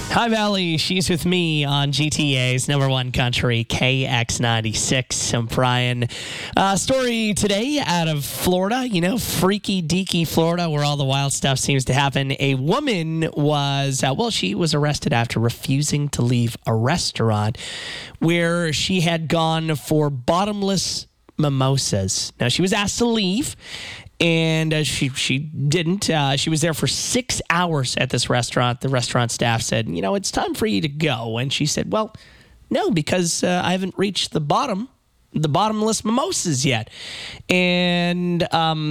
Hi, Valley. She's with me on GTA's number one country, KX96. I'm Brian. Story today out of Florida, freaky deaky Florida, where all the wild stuff seems to happen. A woman was, she was arrested after refusing to leave a restaurant where she had gone for bottomless mimosas. Now, she was asked to leave. And she didn't. She was there for 6 hours at this restaurant. The restaurant staff said, it's time for you to go. And she said, well, no, because I haven't reached the bottomless mimosas yet. And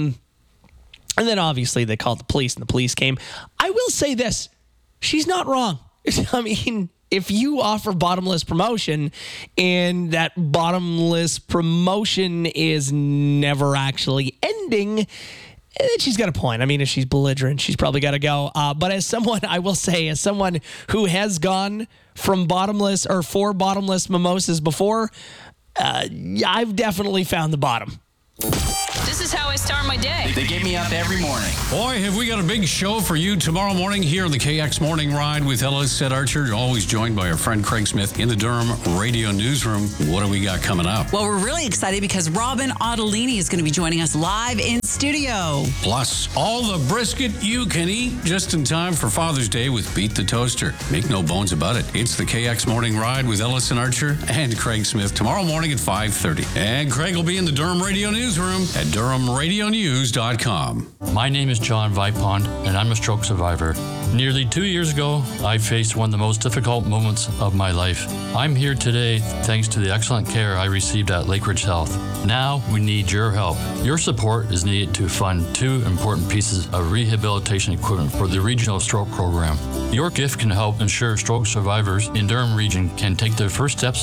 then obviously they called the police and the police came. I will say this. She's not wrong. I mean, if you offer bottomless promotion and that bottomless promotion is never actually ending, she's got a point. I mean, if she's belligerent, she's probably got to go. But as someone who has gone from bottomless or for bottomless mimosas before, I've definitely found the bottom. This is how I start my day. They get me up every morning. Boy, have we got a big show for you tomorrow morning here on the KX Morning Ride with Ellis at Archer. Always joined by our friend Craig Smith in the Durham Radio Newsroom. What do we got coming up? Well, we're really excited because Robin Ottolini is going to be joining us live in studio. Plus, all the brisket you can eat just in time for Father's Day with Beat the Toaster. Make no bones about it. It's the KX Morning Ride with Ellis and Archer and Craig Smith tomorrow morning at 5:30. And Craig will be in the Durham Radio Newsroom at DurhamRadioNews.com. My name is John Vipond, and I'm a stroke survivor. Nearly 2 years ago, I faced one of the most difficult moments of my life. I'm here today thanks to the excellent care I received at Lakeridge Health. Now we need your help. Your support is needed to fund two important pieces of rehabilitation equipment for the Regional Stroke Program. Your gift can help ensure stroke survivors in Durham Region can take their first steps